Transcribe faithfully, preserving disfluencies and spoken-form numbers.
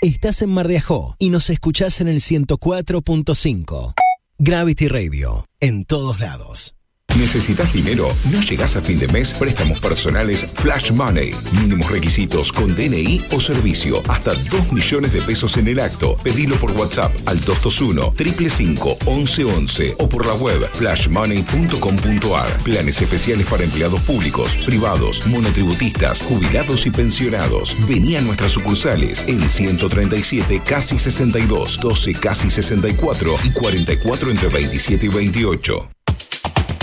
Estás en Mar de Ajó y nos escuchás en el ciento cuatro punto cinco. Gravity Radio, en todos lados. ¿Necesitas dinero? ¿No llegás a fin de mes? Préstamos personales Flash Money. Mínimos requisitos con D N I o servicio. Hasta dos millones de pesos en el acto. Pedilo por WhatsApp al dos dos uno, cinco cinco cinco, once once o por la web flash money punto com punto ar. Planes especiales para empleados públicos, privados, monotributistas, jubilados y pensionados. Vení a nuestras sucursales en ciento treinta y siete, casi sesenta y dos, doce, casi sesenta y cuatro y cuarenta y cuatro entre veintisiete y veintiocho.